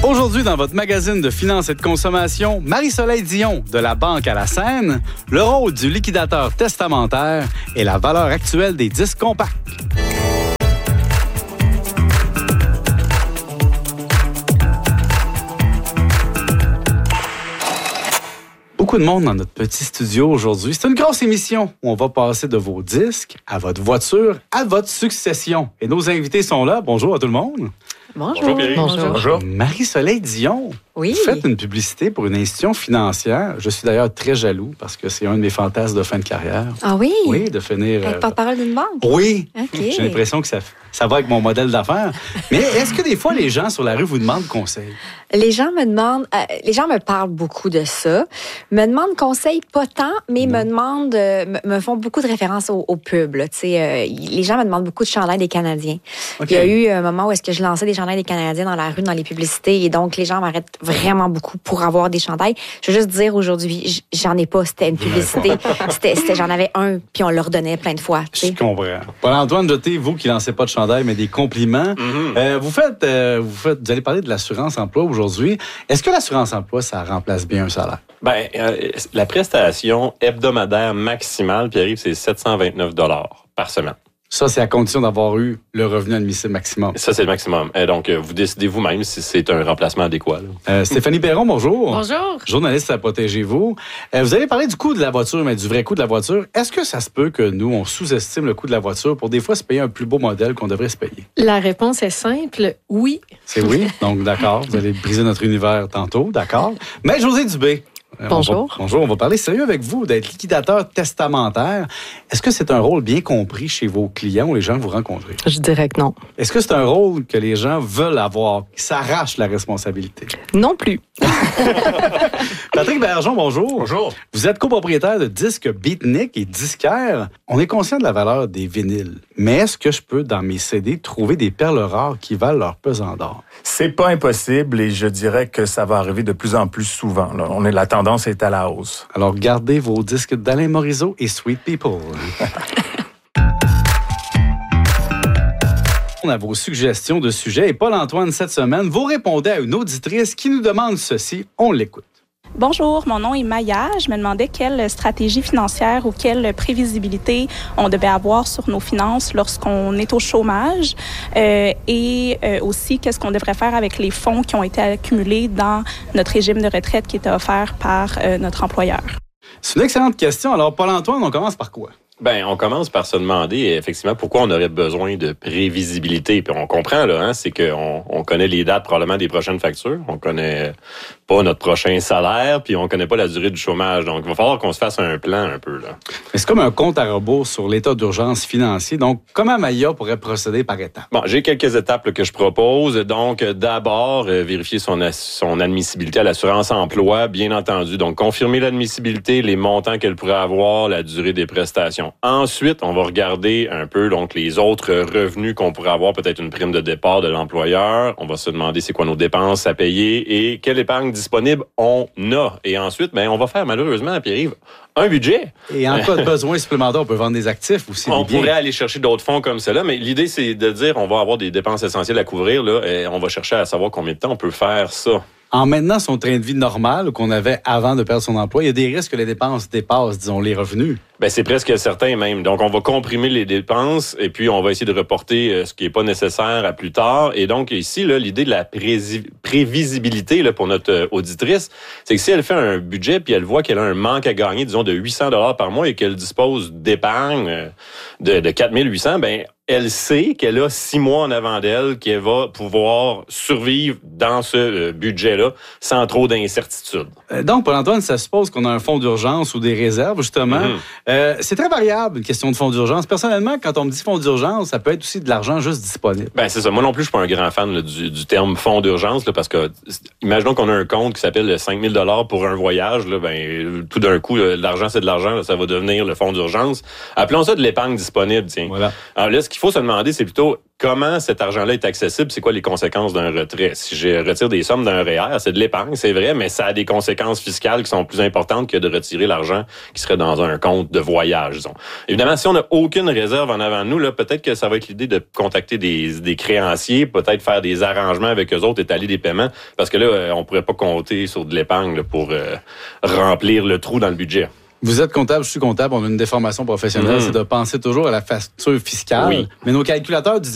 Aujourd'hui, dans votre magazine de finances et de consommation, Marie-Soleil Dion de la Banque à la Seine, le rôle du liquidateur testamentaire et la valeur actuelle des disques compacts. Beaucoup de monde dans notre petit studio aujourd'hui. C'est une grosse émission où on va passer de vos disques à votre voiture, à votre succession. Et nos invités sont là. Bonjour à tout le monde. Bonjour. Bonjour, Pierre. Bonjour. Marie-Soleil Dion. Oui. Vous faites une publicité pour une institution financière. Je suis d'ailleurs très jaloux parce que c'est un de mes fantasmes de fin de carrière. Ah oui? Oui, de finir... Être porte-parole d'une banque? Oui. OK. J'ai l'impression que ça va avec mon modèle d'affaires. Mais est-ce que des fois, les gens sur la rue vous demandent conseil? Les gens me parlent beaucoup de ça. Me demandent conseil, pas tant, mais me font beaucoup de références au pub. Là. Les gens me demandent beaucoup de chandails des Canadiens. OK. Il y a eu un moment où est-ce que je lançais des chandails des Canadiens dans la rue, dans les publicités, et donc les gens m'arrêtent vraiment beaucoup pour avoir des chandails. Je veux juste dire aujourd'hui, j'en ai pas. C'était une publicité. J'en avais un, puis on leur donnait plein de fois. Je comprends. Paul-Antoine Jeté, vous qui lancez pas de chandail, mais des compliments. Vous allez parler de l'assurance-emploi aujourd'hui. Est-ce que l'assurance-emploi, ça remplace bien un salaire? Ben, la prestation hebdomadaire maximale, Pierre-Yves, c'est 729 $ par semaine. Ça, c'est à condition d'avoir eu le revenu admissible maximum. Ça, c'est le maximum. Donc, vous décidez vous-même si c'est un remplacement adéquat. Stéphanie Perron, bonjour. Bonjour. Journaliste à Protégez-vous. Vous avez parlé du coût de la voiture, mais du vrai coût de la voiture. Est-ce que ça se peut que nous, on sous-estime le coût de la voiture pour des fois se payer un plus beau modèle qu'on devrait se payer? La réponse est simple, oui. C'est oui? Donc, d'accord. Vous allez briser notre univers tantôt, d'accord. Mais José Dubé. Bonjour. Bonjour, on va parler sérieux avec vous d'être liquidateur testamentaire. Est-ce que c'est un rôle bien compris chez vos clients ou les gens que vous rencontrez? Je dirais que non. Est-ce que c'est un rôle que les gens veulent avoir, qui s'arrachent la responsabilité? Non plus. Patrick Bergeron, bonjour. Bonjour. Vous êtes copropriétaire de disques Beatnik et disquaire. On est conscient de la valeur des vinyles. Mais est-ce que je peux, dans mes CD, trouver des perles rares qui valent leur pesant d'or? C'est pas impossible et je dirais que ça va arriver de plus en plus souvent. Là. La tendance est à la hausse. Alors, gardez vos disques d'Alain Morisot et Sweet People. On a vos suggestions de sujets et Paul-Antoine, cette semaine, vous répondez à une auditrice qui nous demande ceci. On l'écoute. Bonjour, mon nom est Maya. Je me demandais quelle stratégie financière ou quelle prévisibilité on devait avoir sur nos finances lorsqu'on est au chômage et aussi qu'est-ce qu'on devrait faire avec les fonds qui ont été accumulés dans notre régime de retraite qui était offert par notre employeur. C'est une excellente question. Alors, Paul-Antoine, on commence par quoi? Ben, on commence par se demander effectivement pourquoi on aurait besoin de prévisibilité. Puis on comprend là, c'est qu'on connaît les dates probablement des prochaines factures, on connaît pas notre prochain salaire, puis on connaît pas la durée du chômage. Donc il va falloir qu'on se fasse un plan un peu là. C'est comme un compte à rebours sur l'état d'urgence financier. Donc comment Maya pourrait procéder par étapes? Bon, j'ai quelques étapes là, que je propose. Donc d'abord vérifier son admissibilité à l'assurance-emploi, bien entendu. Donc confirmer l'admissibilité, les montants qu'elle pourrait avoir, la durée des prestations. Ensuite, on va regarder un peu donc les autres revenus qu'on pourrait avoir, peut-être une prime de départ de l'employeur. On va se demander c'est quoi nos dépenses à payer et quelle épargne disponible on a. Et ensuite, on va faire malheureusement, Pierre-Yves, un budget. Et en cas de besoin supplémentaire, on peut vendre des actifs aussi. On pourrait aller chercher d'autres fonds comme cela, mais l'idée, c'est de dire on va avoir des dépenses essentielles à couvrir là, et on va chercher à savoir combien de temps on peut faire ça. En maintenant son train de vie normal qu'on avait avant de perdre son emploi, il y a des risques que les dépenses dépassent, disons, les revenus. Ben, c'est presque certain même. Donc, on va comprimer les dépenses et puis on va essayer de reporter ce qui est pas nécessaire à plus tard. Et donc, ici, là, l'idée de la prévisibilité là, pour notre auditrice, c'est que si elle fait un budget puis elle voit qu'elle a un manque à gagner, disons, de 800 $ par mois et qu'elle dispose d'épargne de 4800, elle sait qu'elle a 6 mois en avant d'elle, qu'elle va pouvoir survivre dans ce budget-là sans trop d'incertitude. Donc, Paul-Antoine, ça suppose qu'on a un fonds d'urgence ou des réserves, justement. C'est très variable, une question de fonds d'urgence. Personnellement, quand on me dit fonds d'urgence, ça peut être aussi de l'argent juste disponible. Ben, c'est ça. Moi non plus, je suis pas un grand fan là, du terme fonds d'urgence, là, parce que, imaginons qu'on a un compte qui s'appelle 5 000 $ pour un voyage, là, tout d'un coup, l'argent, c'est de l'argent, là, ça va devenir le fonds d'urgence. Appelons ça de l'épargne disponible, tiens. Voilà. Alors là, ce qu'il faut se demander, c'est plutôt comment cet argent-là est accessible, c'est quoi les conséquences d'un retrait. Si je retire des sommes d'un REER, c'est de l'épargne, c'est vrai, mais ça a des conséquences fiscales qui sont plus importantes que de retirer l'argent qui serait dans un compte de voyage, disons. Évidemment, si on n'a aucune réserve en avant de nous, là, peut-être que ça va être l'idée de contacter des créanciers, peut-être faire des arrangements avec eux autres, étaler des paiements, parce que là, on pourrait pas compter sur de l'épargne là, pour remplir le trou dans le budget. Vous êtes comptable, je suis comptable, on a une déformation professionnelle, c'est de penser toujours à la facture fiscale. Oui. Mais nos calculateurs du